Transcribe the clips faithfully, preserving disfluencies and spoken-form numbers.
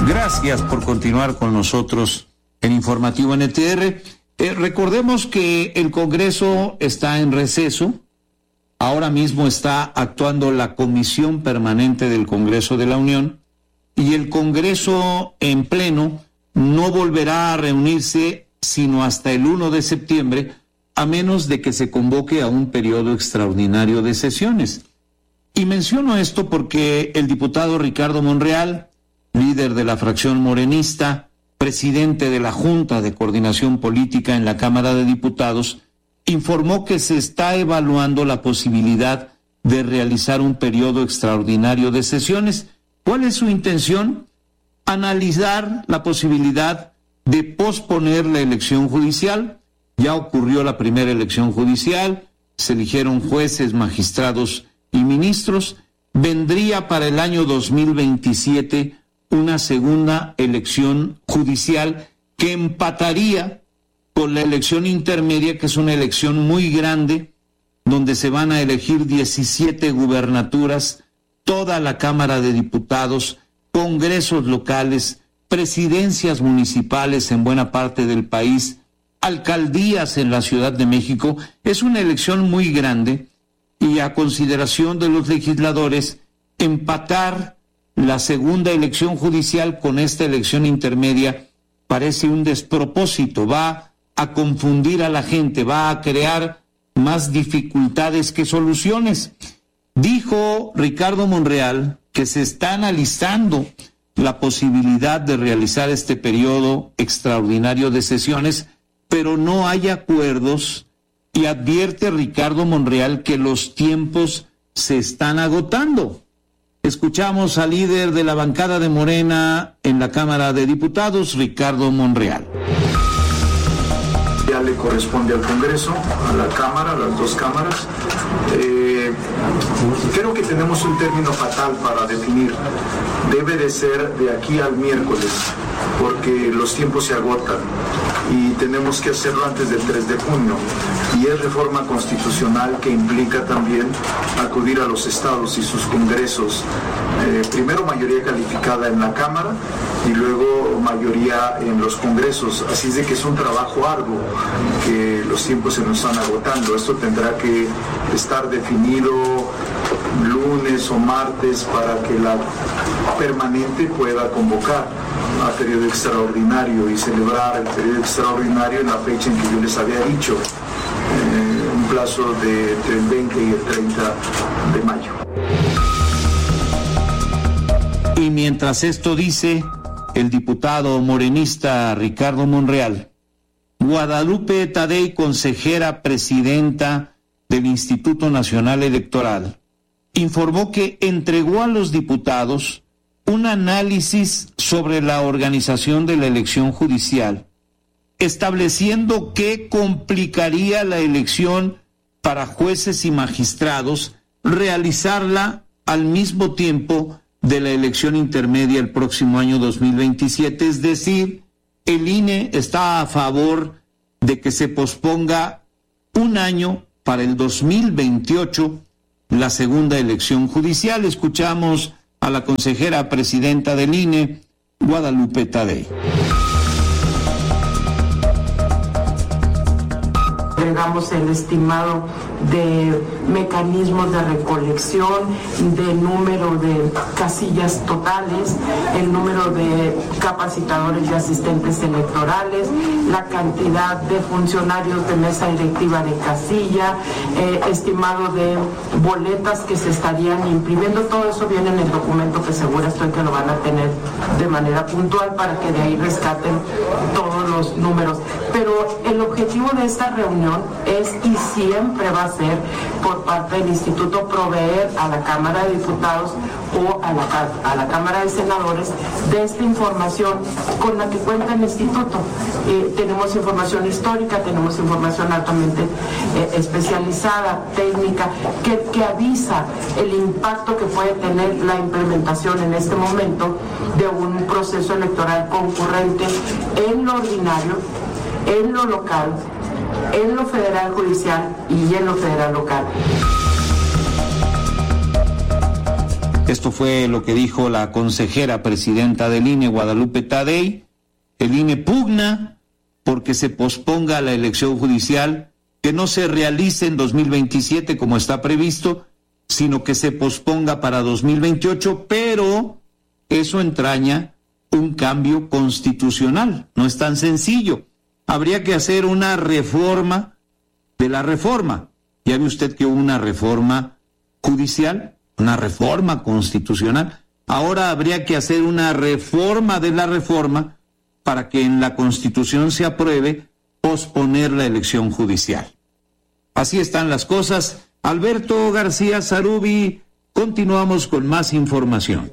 Gracias por continuar con nosotros en Informativo N T R. Eh, recordemos que el Congreso está en receso. Ahora mismo está actuando la Comisión Permanente del Congreso de la Unión y el Congreso en pleno no volverá a reunirse sino hasta el primero de septiembre, a menos de que se convoque a un periodo extraordinario de sesiones. Y menciono esto porque el diputado Ricardo Monreal, líder de la fracción morenista, presidente de la Junta de Coordinación Política en la Cámara de Diputados, informó que se está evaluando la posibilidad de realizar un periodo extraordinario de sesiones. ¿Cuál es su intención? Analizar la posibilidad de posponer la elección judicial. Ya ocurrió la primera elección judicial, se eligieron jueces, magistrados y ministros. Vendría para el año dos mil veintisiete una segunda elección judicial que empataría con la elección intermedia, que es una elección muy grande, donde se van a elegir diecisiete gubernaturas, toda la Cámara de Diputados, congresos locales, presidencias municipales en buena parte del país, alcaldías en la Ciudad de México. Es una elección muy grande y a consideración de los legisladores, empatar la segunda elección judicial con esta elección intermedia parece un despropósito, va a confundir a la gente, va a crear más dificultades que soluciones. Dijo Ricardo Monreal que se está analizando la posibilidad de realizar este periodo extraordinario de sesiones, pero no hay acuerdos, y advierte Ricardo Monreal que los tiempos se están agotando. Escuchamos al líder de la bancada de Morena en la Cámara de Diputados, Ricardo Monreal. Ya le corresponde al Congreso, a la Cámara, a las dos cámaras. Eh, creo que tenemos un término fatal para definir. Debe de ser de aquí al miércoles, porque los tiempos se agotan y tenemos que hacerlo antes del tres de junio. Y es reforma constitucional que implica también acudir a los estados y sus congresos. Eh, primero mayoría calificada en la Cámara y luego mayoría en los congresos. Así es de que es un trabajo arduo, que los tiempos se nos están agotando. Esto tendrá que estar definido lunes o martes para que la permanente pueda convocar a periodo extraordinario y celebrar el periodo extraordinario en la fecha en que yo les había dicho, eh, un plazo de entre el veinte y el treinta de mayo. Y mientras esto dice el diputado morenista Ricardo Monreal, Guadalupe Tadei, consejera presidenta del Instituto Nacional Electoral, informó que entregó a los diputados un análisis sobre la organización de la elección judicial, estableciendo que complicaría la elección para jueces y magistrados realizarla al mismo tiempo de la elección intermedia el próximo año dos mil veintisiete, es decir, el I N E está a favor de que se posponga un año para el dos mil veintiocho la segunda elección judicial. Escuchamos a la consejera presidenta del I N E, Guadalupe Tadei. Entregamos el estimado de mecanismos de recolección, de número de casillas totales, el número de capacitadores y asistentes electorales, la cantidad de funcionarios de mesa directiva de casilla, eh, estimado de boletas que se estarían imprimiendo. Todo eso viene en el documento, que seguro estoy que lo van a tener de manera puntual para que de ahí rescaten todos los números. Pero el objetivo de esta reunión es, y siempre va a ser por parte del Instituto, proveer a la Cámara de Diputados o a la, a la Cámara de Senadores de esta información con la que cuenta el Instituto. Eh, tenemos información histórica, tenemos información altamente eh, especializada, técnica, que, que avisa el impacto que puede tener la implementación en este momento de un proceso electoral concurrente en lo ordinario, en lo local, en lo federal judicial y en lo federal local. Esto fue lo que dijo la consejera presidenta del I N E, Guadalupe Tadei. El I N E pugna porque se posponga la elección judicial, que no se realice en dos mil veintisiete como está previsto, sino que se posponga para dos mil veintiocho, pero eso entraña un cambio constitucional. No es tan sencillo. Habría que hacer una reforma de la reforma. Ya ve usted que hubo una reforma judicial, una reforma constitucional. Ahora habría que hacer una reforma de la reforma para que en la Constitución se apruebe posponer la elección judicial. Así están las cosas. Alberto García Zarubi, continuamos con más información.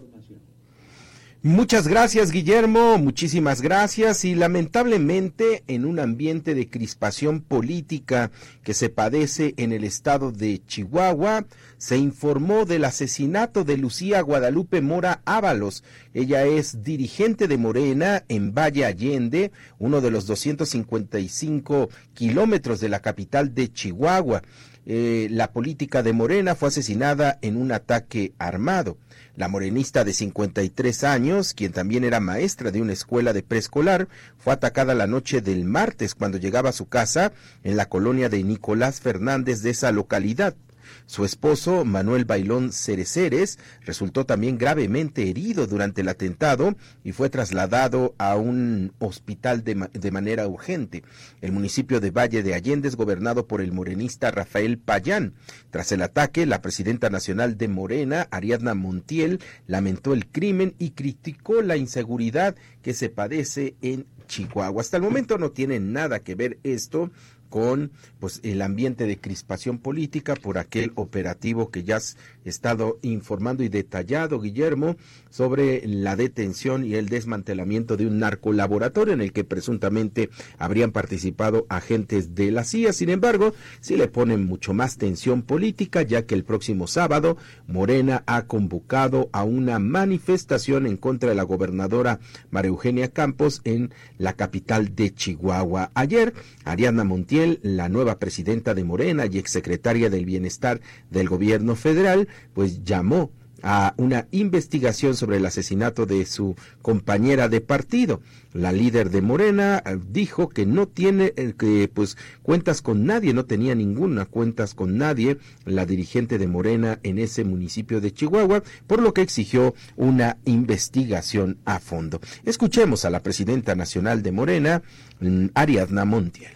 Muchas gracias, Guillermo, muchísimas gracias. Y lamentablemente, en un ambiente de crispación política que se padece en el estado de Chihuahua, se informó del asesinato de Lucía Guadalupe Mora Ábalos. Ella es dirigente de Morena en Valle Allende, uno de los doscientos cincuenta y cinco kilómetros de la capital de Chihuahua. Eh, la política de Morena fue asesinada en un ataque armado. La morenista de cincuenta y tres años, quien también era maestra de una escuela de preescolar, fue atacada la noche del martes cuando llegaba a su casa en la colonia de Nicolás Fernández de esa localidad. Su esposo, Manuel Bailón Cereceres, resultó también gravemente herido durante el atentado y fue trasladado a un hospital de, ma- de manera urgente. El municipio de Valle de Allende es gobernado por el morenista Rafael Payán. Tras el ataque, la presidenta nacional de Morena, Ariadna Montiel, lamentó el crimen y criticó la inseguridad que se padece en Chihuahua. Hasta el momento no tiene nada que ver esto con pues el ambiente de crispación política por aquel operativo que ya has estado informando y detallado, Guillermo, sobre la detención y el desmantelamiento de un narcolaboratorio en el que presuntamente habrían participado agentes de la C I A. Sin embargo, sí le ponen mucho más tensión política, ya que el próximo sábado Morena ha convocado a una manifestación en contra de la gobernadora María Eugenia Campos en la capital de Chihuahua. Ayer, Ariadna Montiel, la nueva presidenta de Morena y exsecretaria del Bienestar del gobierno federal, pues llamó a una investigación sobre el asesinato de su compañera de partido. La líder de Morena dijo que no tiene, que pues cuentas con nadie, no tenía ninguna cuentas con nadie, la dirigente de Morena en ese municipio de Chihuahua, por lo que exigió una investigación a fondo. Escuchemos a la presidenta nacional de Morena, Ariadna Montiel.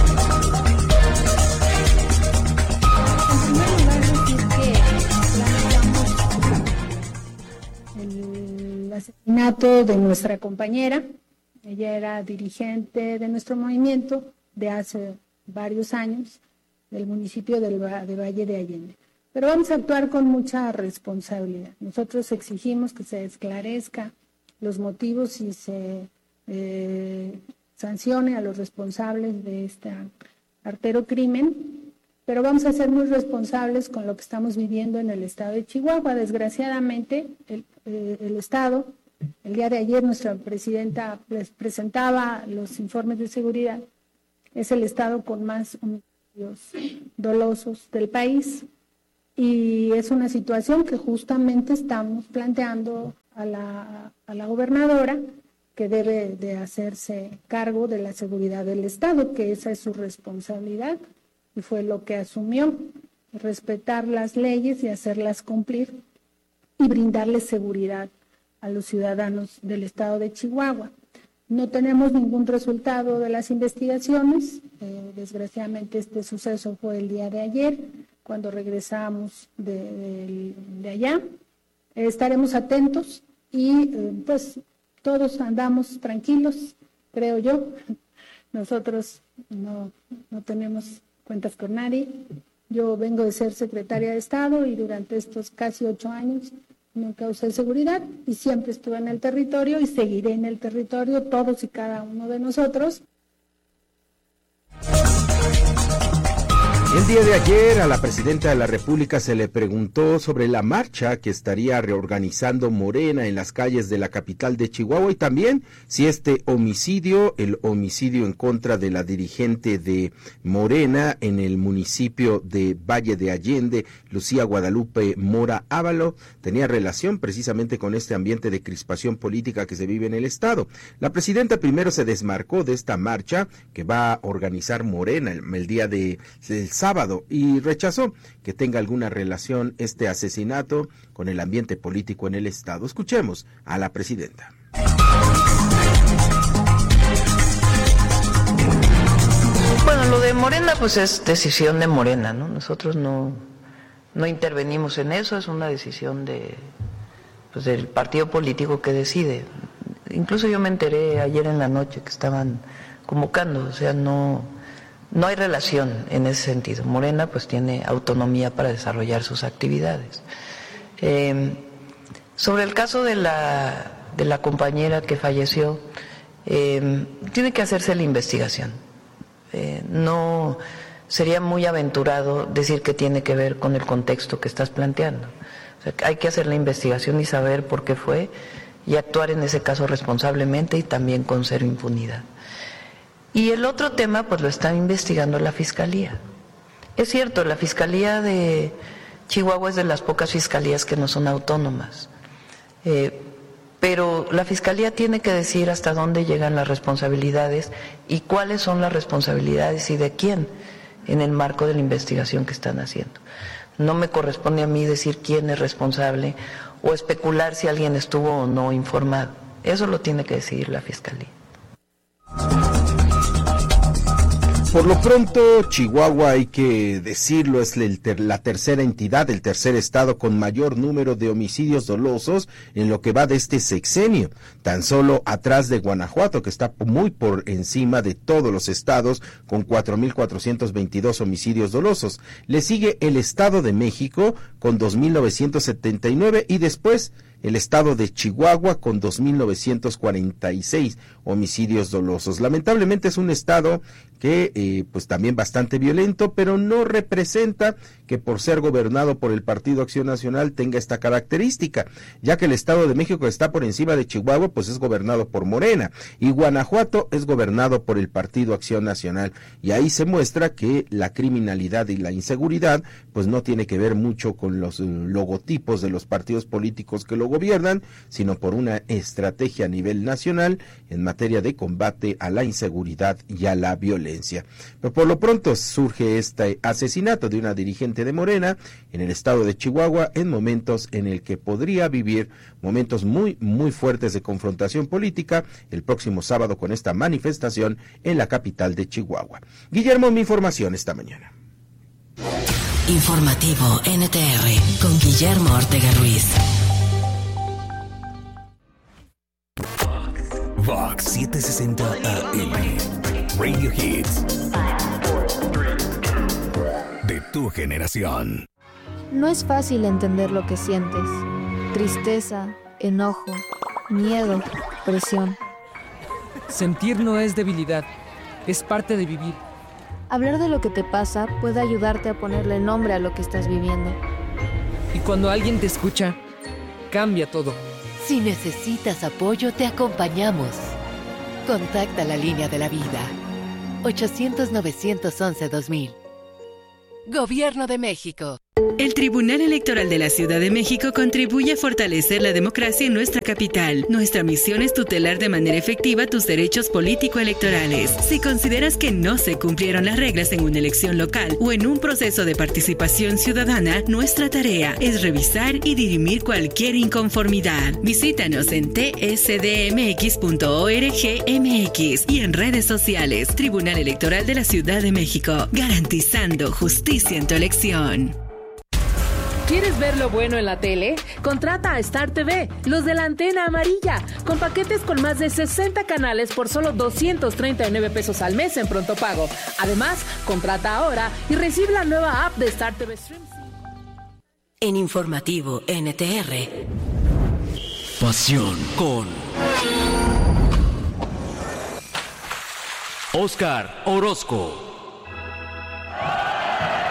El asesinato de nuestra compañera. Ella era dirigente de nuestro movimiento de hace varios años, del municipio del, de Valle de Allende. Pero vamos a actuar con mucha responsabilidad. Nosotros exigimos que se esclarezca los motivos y se eh, sancione a los responsables de este artero crimen, pero vamos a ser muy responsables con lo que estamos viviendo en el estado de Chihuahua. Desgraciadamente, el, eh, el estado, el día de ayer nuestra presidenta les presentaba los informes de seguridad, es el estado con más homicidios dolosos del país, y es una situación que justamente estamos planteando a la, a la gobernadora, que debe de hacerse cargo de la seguridad del estado, que esa es su responsabilidad, y fue lo que asumió, respetar las leyes y hacerlas cumplir, y brindarles seguridad a los ciudadanos del estado de Chihuahua. No tenemos ningún resultado de las investigaciones, eh, desgraciadamente este suceso fue el día de ayer, cuando regresamos de, de, de allá. Eh, estaremos atentos y eh, pues todos andamos tranquilos, creo yo. Nosotros no, no tenemos cuentas con nadie. Yo vengo de ser secretaria de Estado y durante estos casi ocho años nunca usé seguridad y siempre estuve en el territorio y seguiré en el territorio, todos y cada uno de nosotros. El día de ayer a la presidenta de la República se le preguntó sobre la marcha que estaría reorganizando Morena en las calles de la capital de Chihuahua y también si este homicidio, el homicidio en contra de la dirigente de Morena en el municipio de Valle de Allende, Lucía Guadalupe Mora Ávalo, tenía relación precisamente con este ambiente de crispación política que se vive en el estado. La presidenta primero se desmarcó de esta marcha que va a organizar Morena el, el día de el sábado y rechazó que tenga alguna relación este asesinato con el ambiente político en el estado. Escuchemos a la presidenta. Bueno, lo de Morena pues es decisión de Morena, ¿no? Nosotros no, no intervenimos en eso, es una decisión de, pues, del partido político que decide. Incluso yo me enteré ayer en la noche que estaban convocando, o sea, no... No hay relación en ese sentido. Morena pues tiene autonomía para desarrollar sus actividades. Eh, sobre el caso de la, de la compañera que falleció, eh, tiene que hacerse la investigación. Eh, no sería muy aventurado decir que tiene que ver con el contexto que estás planteando. O sea, hay que hacer la investigación y saber por qué fue y actuar en ese caso responsablemente y también con cero impunidad. Y el otro tema, pues lo está investigando la Fiscalía. Es cierto, la Fiscalía de Chihuahua es de las pocas fiscalías que no son autónomas, eh, pero la Fiscalía tiene que decir hasta dónde llegan las responsabilidades y cuáles son las responsabilidades y de quién en el marco de la investigación que están haciendo. No me corresponde a mí decir quién es responsable o especular si alguien estuvo o no informado. Eso lo tiene que decidir la Fiscalía. Por lo pronto, Chihuahua, hay que decirlo, es el ter- la tercera entidad, el tercer estado con mayor número de homicidios dolosos en lo que va de este sexenio, tan solo atrás de Guanajuato, que está muy por encima de todos los estados con cuatro mil cuatrocientos veintidós homicidios dolosos. Le sigue el Estado de México con dos mil novecientos setenta y nueve y después el estado de Chihuahua con dos mil novecientos cuarenta y seis homicidios dolosos. Lamentablemente es un estado que eh, pues también bastante violento, pero no representa que por ser gobernado por el Partido Acción Nacional tenga esta característica, ya que el Estado de México está por encima de Chihuahua, pues es gobernado por Morena, y Guanajuato es gobernado por el Partido Acción Nacional, y ahí se muestra que la criminalidad y la inseguridad pues no tiene que ver mucho con los uh, logotipos de los partidos políticos que lo gobiernan, sino por una estrategia a nivel nacional en materia de combate a la inseguridad y a la violencia. Pero por lo pronto surge este asesinato de una dirigente de Morena en el estado de Chihuahua en momentos en el que podría vivir momentos muy, muy fuertes de confrontación política el próximo sábado con esta manifestación en la capital de Chihuahua. Guillermo, mi información esta mañana. Informativo N T R con Guillermo Ortega Ruiz. Vox setecientos sesenta A M, Radio Hits de tu generación. No es fácil entender lo que sientes. Tristeza, enojo, miedo, presión. Sentir no es debilidad, es parte de vivir. Hablar de lo que te pasa puede ayudarte a ponerle nombre a lo que estás viviendo. Y cuando alguien te escucha, cambia todo. Si necesitas apoyo, te acompañamos. Contacta la línea de la vida. ochocientos, novecientos once, dos mil. Gobierno de México. El Tribunal Electoral de la Ciudad de México contribuye a fortalecer la democracia en nuestra capital. Nuestra misión es tutelar de manera efectiva tus derechos político-electorales. Si consideras que no se cumplieron las reglas en una elección local o en un proceso de participación ciudadana, nuestra tarea es revisar y dirimir cualquier inconformidad. Visítanos en t s d m x punto org m x y en redes sociales. Tribunal Electoral de la Ciudad de México, garantizando justicia en tu elección. ¿Quieres ver lo bueno en la tele? Contrata a Star T V, los de la antena amarilla, con paquetes con más de sesenta canales por solo doscientos treinta y nueve pesos al mes en pronto pago. Además, contrata ahora y recibe la nueva app de Star T V Stream. En Informativo N T R. Pasión con Oscar Orozco.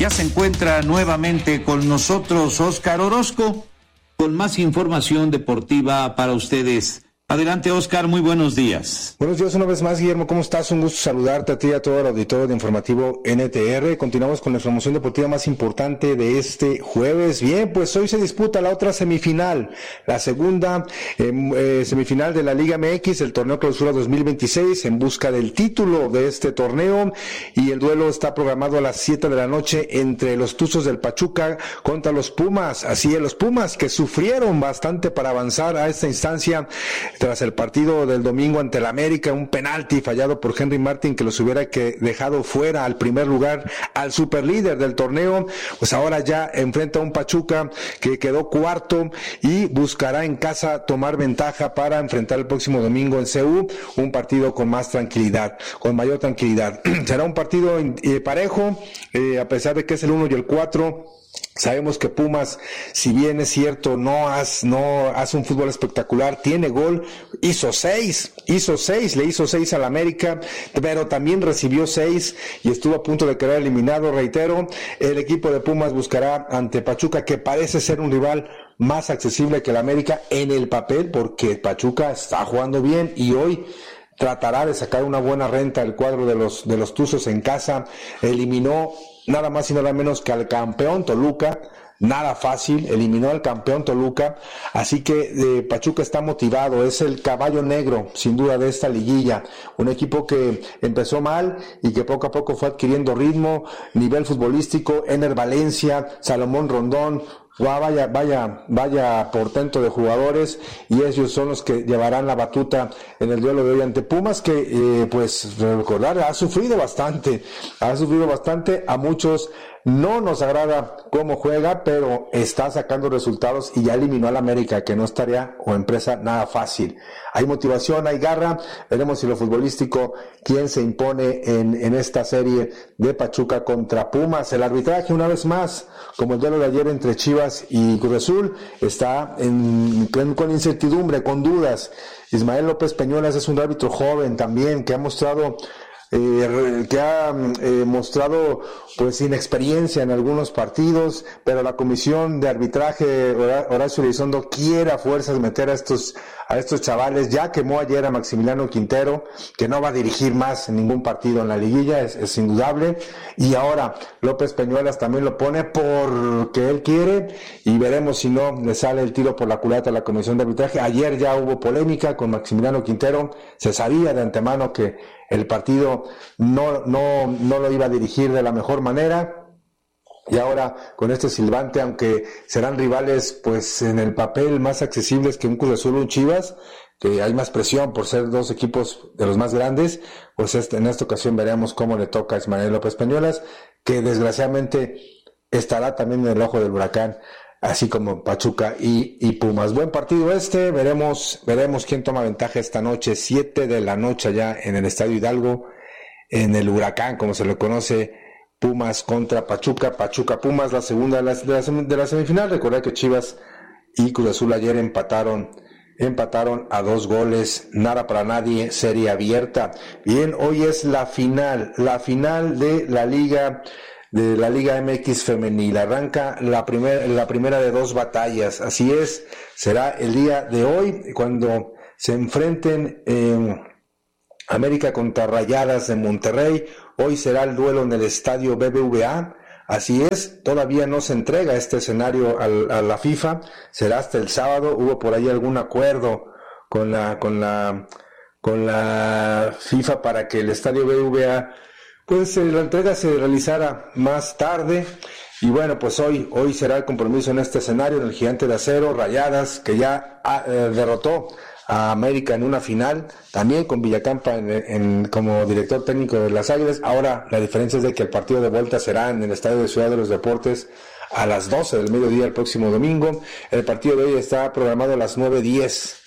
ya se encuentra nuevamente con nosotros Óscar Orozco con más información deportiva para ustedes. Adelante, Óscar, muy buenos días. Buenos días una vez más, Guillermo, ¿cómo estás? Un gusto saludarte a ti y a todo el auditorio de Informativo N T R. Continuamos con la información deportiva más importante de este jueves. Bien, pues hoy se disputa la otra semifinal, la segunda eh, eh, semifinal de la Liga M X, el torneo Clausura dos mil veintiséis, en busca del título de este torneo, y el duelo está programado a las siete de la noche entre los Tuzos del Pachuca contra los Pumas. Así es, los Pumas que sufrieron bastante para avanzar a esta instancia tras el partido del domingo ante el América, un penalti fallado por Henry Martin que los hubiera que dejado fuera al primer lugar, al superlíder del torneo. Pues ahora ya enfrenta a un Pachuca que quedó cuarto y buscará en casa tomar ventaja para enfrentar el próximo domingo en C U un partido con más tranquilidad, con mayor tranquilidad. Será un partido eh, parejo, eh, a pesar de que es el uno y el cuatro. Sabemos que Pumas, si bien es cierto, no hace, no hace un fútbol espectacular, tiene gol, hizo seis, hizo seis, le hizo seis al América, pero también recibió seis y estuvo a punto de quedar eliminado. Reitero, el equipo de Pumas buscará ante Pachuca, que parece ser un rival más accesible que el América en el papel, porque Pachuca está jugando bien y hoy tratará de sacar una buena renta el cuadro de los de los Tuzos en casa. Eliminó nada más y nada menos que al campeón Toluca, nada fácil, eliminó al campeón Toluca, así que eh, Pachuca está motivado, es el caballo negro sin duda de esta liguilla, un equipo que empezó mal y que poco a poco fue adquiriendo ritmo, nivel futbolístico. Ener Valencia, Salomón Rondón, vaya, vaya, vaya portento de jugadores, y ellos son los que llevarán la batuta en el duelo de hoy ante Pumas, que eh, pues recordar, ha sufrido bastante, ha sufrido bastante, a muchos no nos agrada cómo juega, pero está sacando resultados y ya eliminó al América, que no es tarea o empresa nada fácil. Hay motivación, hay garra, veremos si lo futbolístico, quién se impone en, en esta serie de Pachuca contra Pumas. El arbitraje, una vez más, como el duelo de ayer entre Chivas y Cruz Azul, está en, con, con incertidumbre, con dudas. Ismael López Peñuelas es un árbitro joven también, que ha mostrado Eh, que ha eh, mostrado pues inexperiencia en algunos partidos, pero la comisión de arbitraje, Horacio Elizondo, quiere a fuerzas meter a estos a estos chavales. Ya quemó ayer a Maximiliano Quintero, que no va a dirigir más en ningún partido en la liguilla, es, es indudable, y ahora López Peñuelas también lo pone porque él quiere, y veremos si no le sale el tiro por la culata a la comisión de arbitraje. Ayer ya hubo polémica con Maximiliano Quintero, se sabía de antemano que el partido no, no, no lo iba a dirigir de la mejor manera, y ahora con este silbante, aunque serán rivales pues en el papel más accesibles que un Cruz Azul o un Chivas, que hay más presión por ser dos equipos de los más grandes, pues este, en esta ocasión veremos cómo le toca a Ismael López Peñuelas, que desgraciadamente estará también en el ojo del huracán, así como Pachuca y, y Pumas. Buen partido este, veremos, veremos quién toma ventaja esta noche, siete de la noche allá en el Estadio Hidalgo, en el Huracán, como se le conoce, Pumas contra Pachuca, Pachuca Pumas, la segunda de la, de la, de la semifinal. Recordad que Chivas y Cruz Azul ayer empataron, empataron a dos goles, nada para nadie, serie abierta. Bien, hoy es la final, la final de la Liga de la Liga M X femenil. Arranca la primera la primera de dos batallas, así es, será el día de hoy cuando se enfrenten en América contra Rayadas de Monterrey. Hoy será el duelo en el estadio B B V A, así es, todavía no se entrega este escenario al, a la FIFA, será hasta el sábado. Hubo por ahí algún acuerdo con la con la con la FIFA para que el estadio B B V A pues eh, la entrega se realizara más tarde, y bueno, pues hoy hoy será el compromiso en este escenario, en el Gigante de Acero. Rayadas, que ya ah, eh, derrotó a América en una final, también con Villacampa en, en, como director técnico de las Águilas. Ahora la diferencia es de que el partido de vuelta será en el Estadio de Ciudad de los Deportes a las doce del mediodía el próximo domingo. El partido de hoy está programado a las nueve diez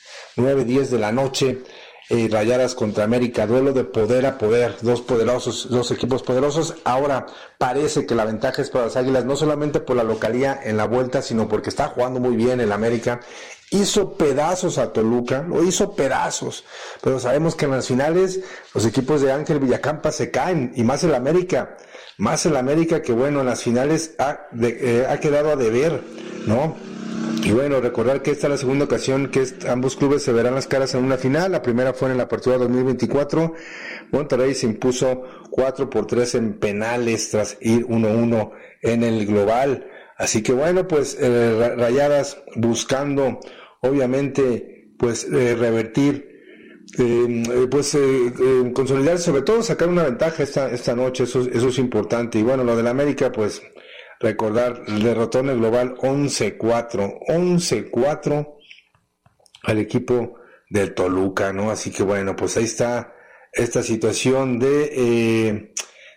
de la noche. Eh, Rayadas contra América, duelo de poder a poder, dos poderosos, dos equipos poderosos. Ahora parece que la ventaja es para las Águilas, no solamente por la localía en la vuelta, sino porque está jugando muy bien el América. Hizo pedazos a Toluca, lo hizo pedazos, pero sabemos que en las finales los equipos de Ángel Villacampa se caen, y más el América. más el América, que bueno, en las finales ha, de, eh, ha quedado a deber, ¿no? Y bueno, recordar que esta es la segunda ocasión que est- ambos clubes se verán las caras en una final. La primera fue en la Apertura dos mil veinticuatro. Monterrey se impuso cuatro por tres en penales tras ir uno uno en el global. Así que bueno, pues eh, Rayadas buscando, obviamente, pues eh, revertir, eh, pues eh, eh, consolidar, sobre todo sacar una ventaja esta esta noche. Eso, eso es importante. Y bueno, lo del América, pues recordar, derrotó en el global once cuatro, once cuatro al equipo del Toluca, ¿no? Así que bueno, pues ahí está esta situación de eh,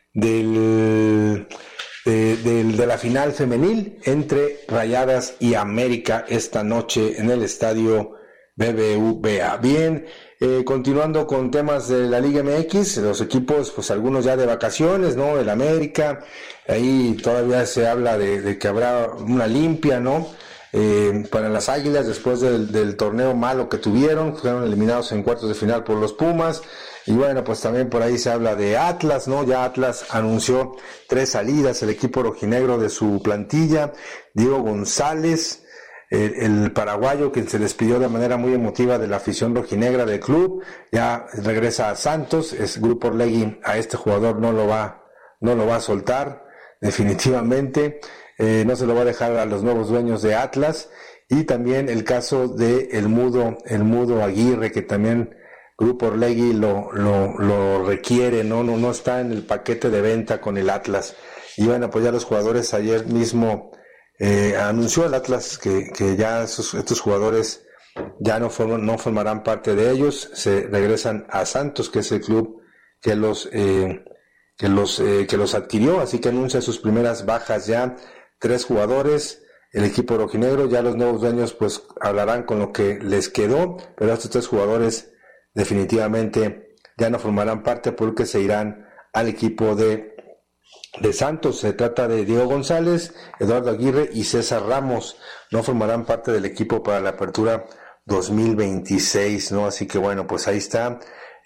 del, de, del de la final femenil entre Rayadas y América esta noche en el estadio B B V A. Bien, eh, continuando con temas de la Liga M X, los equipos, pues algunos ya de vacaciones, ¿no? El América, ahí todavía se habla de, de que habrá una limpia, ¿no? Eh, para las Águilas después del, del torneo malo que tuvieron, fueron eliminados en cuartos de final por los Pumas. Y bueno, pues también por ahí se habla de Atlas, ¿no? Ya Atlas anunció tres salidas, el equipo rojinegro de su plantilla, Diego González, el, el paraguayo que se despidió de manera muy emotiva de la afición rojinegra del club, ya regresa a Santos. Es Grupo Orlegui, a este jugador no lo va, no lo va a soltar, definitivamente, eh, no se lo va a dejar a los nuevos dueños de Atlas. Y también el caso de el mudo, el mudo Aguirre, que también Grupo Orlegui lo, lo, lo requiere, ¿no? No, no está en el paquete de venta con el Atlas. Y bueno, pues ya los jugadores ayer mismo eh, anunció el Atlas que, que ya esos, estos jugadores ya no forman, no formarán parte de ellos, se regresan a Santos, que es el club que los, eh, que los, eh, que los adquirió. Así que anuncia sus primeras bajas ya, tres jugadores. El equipo rojinegro, ya los nuevos dueños pues hablarán con lo que les quedó, pero estos tres jugadores definitivamente ya no formarán parte porque se irán al equipo de, de Santos. Se trata de Diego González, Eduardo Aguirre y César Ramos. No formarán parte del equipo para la apertura dos mil veintiséis, ¿no? Así que bueno, pues ahí está.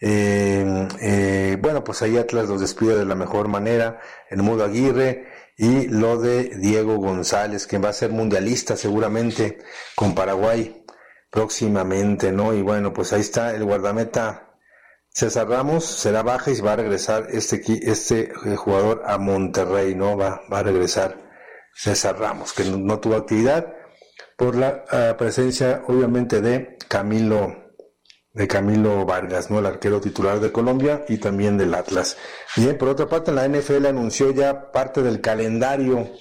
Eh, eh, bueno, pues ahí Atlas los despide de la mejor manera, el mudo Aguirre y lo de Diego González, que va a ser mundialista seguramente con Paraguay próximamente, ¿no? Y bueno, pues ahí está el guardameta César Ramos, será baja y va a regresar este este eh, jugador a Monterrey, ¿no? Va, va a regresar César Ramos, que no, no tuvo actividad por la uh, presencia, obviamente, de Camilo de Camilo Vargas, ¿no? El arquero titular de Colombia y también del Atlas. Bien, por otra parte, la N F L anunció ya parte del calendario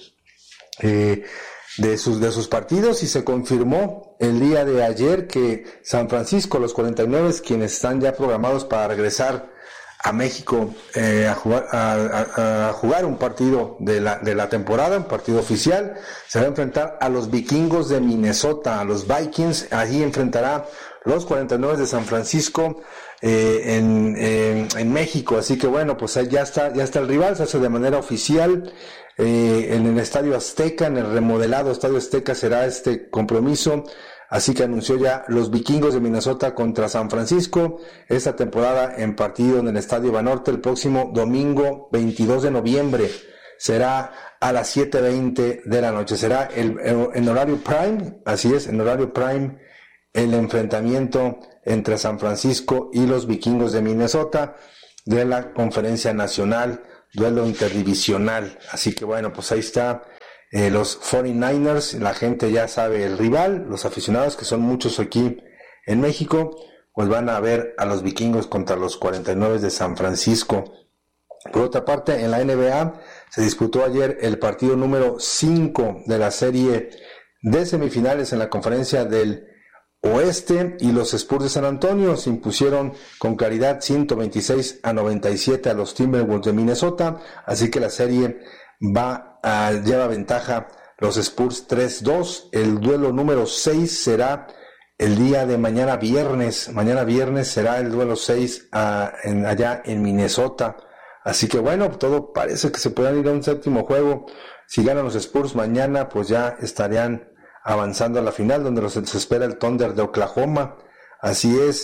eh, de sus de sus partidos y se confirmó el día de ayer que San Francisco, los cuarenta y nueve, quienes están ya programados para regresar a México eh, a jugar a, a, a jugar un partido de la de la temporada, un partido oficial, se va a enfrentar a los Vikingos de Minnesota, a los Vikings. Allí enfrentará los cuarenta y nueve de San Francisco eh, en, en en México. Así que bueno, pues ya está ya está el rival, se hace de manera oficial. Eh, en el Estadio Azteca, en el remodelado Estadio Azteca será este compromiso, así que anunció ya los Vikingos de Minnesota contra San Francisco, esta temporada en partido en el Estadio Banorte el próximo domingo veintidós de noviembre, será a las siete veinte de la noche, será el, el, en horario prime, así es, en horario prime, el enfrentamiento entre San Francisco y los Vikingos de Minnesota de la Conferencia Nacional, duelo interdivisional. Así que bueno, pues ahí está eh, los cuarenta y nueve ers, la gente ya sabe el rival, los aficionados, que son muchos aquí en México, pues van a ver a los Vikingos contra los cuarenta y nueve de San Francisco. Por otra parte, en la N B A se disputó ayer el partido número cinco de la serie de semifinales en la Conferencia del Oeste, y los Spurs de San Antonio se impusieron con claridad ciento veintiséis a noventa y siete a los Timberwolves de Minnesota, así que la serie va a, lleva ventaja los Spurs tres dos. El duelo número seis será el día de mañana viernes, mañana viernes será el duelo seis a, en, allá en Minnesota, así que bueno, todo parece que se puedan ir a un séptimo juego. Si ganan los Spurs mañana, pues ya estarían avanzando a la final, donde los se espera el Thunder de Oklahoma. Así es.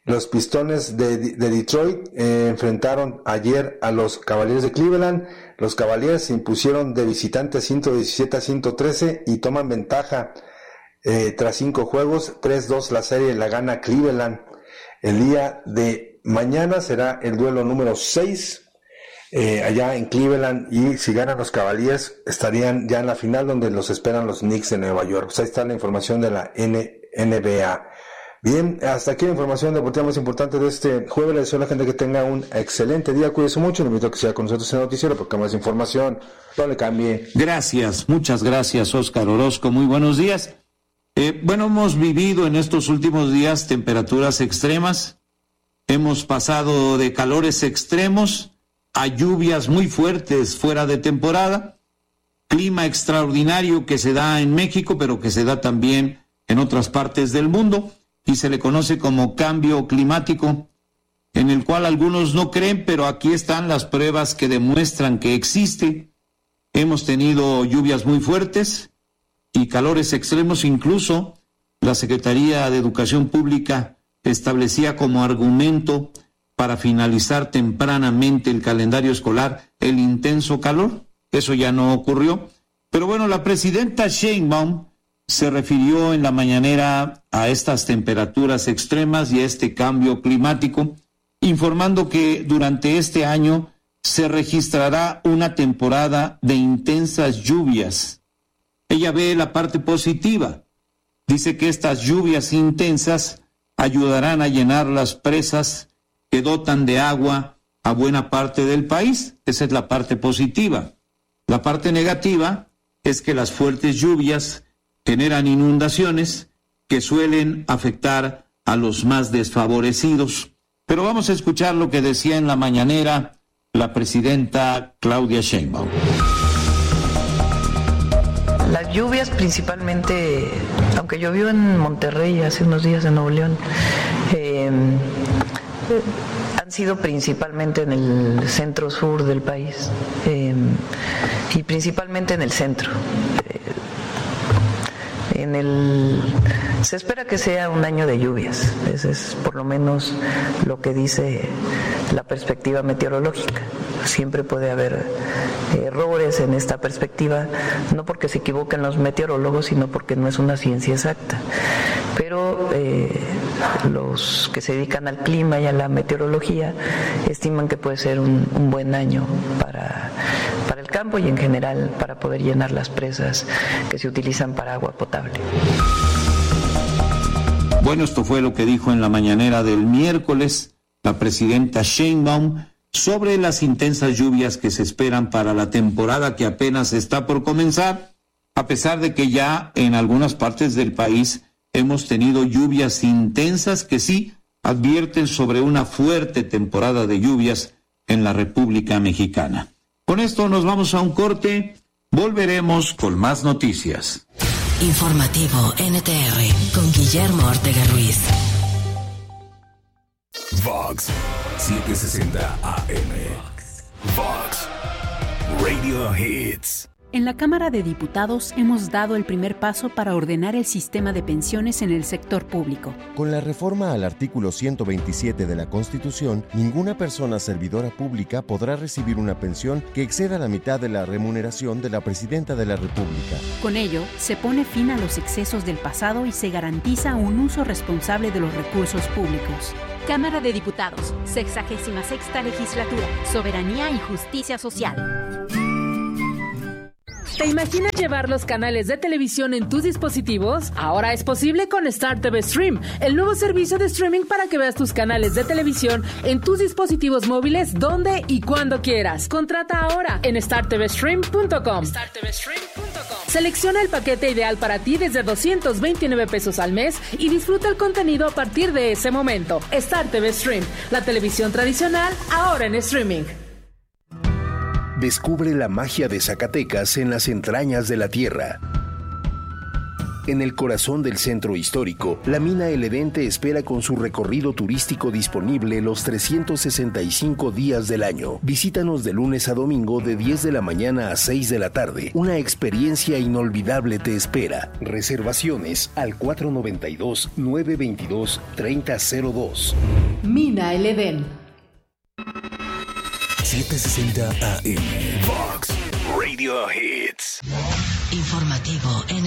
Los Pistones de, de Detroit eh, enfrentaron ayer a los Cavaliers de Cleveland. Los Cavaliers se impusieron de visitante ciento diecisiete a ciento trece y toman ventaja eh, tras cinco juegos. tres dos la serie la gana Cleveland. El día de mañana será el duelo número seis eh, allá en Cleveland, y si ganan los Cavaliers estarían ya en la final donde los esperan los Knicks de Nueva York. Pues ahí está la información de la N B A. Bien, hasta aquí la información deportiva más importante de este jueves. Le deseo a la gente que tenga un excelente día. Cuídese mucho. Le invito a que sea con nosotros en el noticiero porque más información no le cambie. Gracias, muchas gracias, Óscar Orozco. Muy buenos días. Eh, bueno, hemos vivido en estos últimos días temperaturas extremas. Hemos pasado de calores extremos a lluvias muy fuertes fuera de temporada. Clima extraordinario que se da en México, pero que se da también en otras partes del mundo, y se le conoce como cambio climático, en el cual algunos no creen, pero aquí están las pruebas que demuestran que existe. Hemos tenido lluvias muy fuertes y calores extremos. Incluso la Secretaría de Educación Pública establecía como argumento para finalizar tempranamente el calendario escolar el intenso calor. Eso ya no ocurrió. Pero bueno, la presidenta Sheinbaum se refirió en la mañanera a estas temperaturas extremas y a este cambio climático, informando que durante este año se registrará una temporada de intensas lluvias. Ella ve la parte positiva. Dice que estas lluvias intensas ayudarán a llenar las presas que dotan de agua a buena parte del país. Esa es la parte positiva. La parte negativa es que las fuertes lluvias generan inundaciones que suelen afectar a los más desfavorecidos. Pero vamos a escuchar lo que decía en la mañanera la presidenta Claudia Sheinbaum. Las lluvias principalmente, aunque llovió en Monterrey hace unos días en Nuevo León, eh, han sido principalmente en el centro sur del país eh, y principalmente en el centro. Eh, en el se espera que sea un año de lluvias. Ese es por lo menos lo que dice la perspectiva meteorológica. Siempre puede haber errores en esta perspectiva, no porque se equivoquen los meteorólogos, sino porque no es una ciencia exacta. Pero eh, los que se dedican al clima y a la meteorología estiman que puede ser un, un buen año para, para el campo y en general para poder llenar las presas que se utilizan para agua potable. Bueno, esto fue lo que dijo en la mañanera del miércoles la presidenta Sheinbaum sobre las intensas lluvias que se esperan para la temporada que apenas está por comenzar, a pesar de que ya en algunas partes del país hemos tenido lluvias intensas que sí advierten sobre una fuerte temporada de lluvias en la República Mexicana. Con esto nos vamos a un corte, volveremos con más noticias. Informativo N T R con Guillermo Ortega Ruiz. Vox setecientos sesenta A M. Vox Radio Hits. En la Cámara de Diputados hemos dado el primer paso para ordenar el sistema de pensiones en el sector público. Con la reforma al artículo ciento veintisiete de la Constitución, ninguna persona servidora pública podrá recibir una pensión que exceda la mitad de la remuneración de la Presidenta de la República. Con ello, se pone fin a los excesos del pasado y se garantiza un uso responsable de los recursos públicos. Cámara de Diputados, sexagésima sexta legislatura, soberanía y justicia social. ¿Te imaginas llevar los canales de televisión en tus dispositivos? Ahora es posible con Star T V Stream, el nuevo servicio de streaming para que veas tus canales de televisión en tus dispositivos móviles donde y cuando quieras. Contrata ahora en star t v stream punto com. star t v stream punto com. Selecciona el paquete ideal para ti desde doscientos veintinueve pesos al mes y disfruta el contenido a partir de ese momento. Star T V Stream, la televisión tradicional ahora en streaming. Descubre la magia de Zacatecas en las entrañas de la tierra. En el corazón del centro histórico, la mina El Edén te espera con su recorrido turístico disponible los trescientos sesenta y cinco días del año. Visítanos de lunes a domingo de diez de la mañana a seis de la tarde. Una experiencia inolvidable te espera. Reservaciones al cuatro noventa y dos, nueve veintidós, treinta cero dos. Mina El Edén. setecientos sesenta A M. Fox Radio Hits. Informativo en